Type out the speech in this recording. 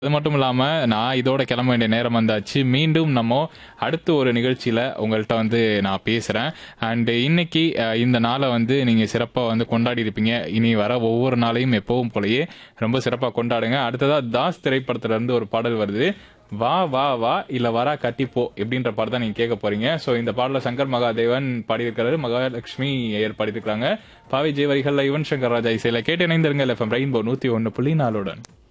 அது மட்டும் இல்லாம, நான் இதோட கிளம்ப வேண்டிய நேரம் வந்தாச்சு. மீண்டும் நம்ம அடுத்த ஒரு நிகழ்ச்சியில உங்கள்ட்ட வந்து நான் பேசுறேன். அண்ட் இன்னைக்கு இந்த நாள வந்து நீங்க சிறப்பா வந்து கொண்டாடி இருப்பீங்க. இனி வர ஒவ்வொரு நாளையும் எப்பவும் போலயே ரொம்ப சிறப்பா கொண்டாடுங்க. அடுத்ததா தாஸ் திரைப்படத்துல இருந்து ஒரு பாடல் வருது. வா வா வா இல்ல வரா கட்டிப்போ இப்படின்ற பாடல் தான் நீங்க கேட்க போறீங்க. ஸோ இந்த பாடல சங்கர் மகாதேவன் பாடியிருக்காரு. மகாலட்சுமி ஐயர் பாடியிருக்காங்க. பாவி ஜெய வரிகள்ல யுவன் சங்கர் ராஜா இசையில கேட்டு இணைந்திருங்கள். எஃப்எம் ரெயின்போ 101.4 உடன்.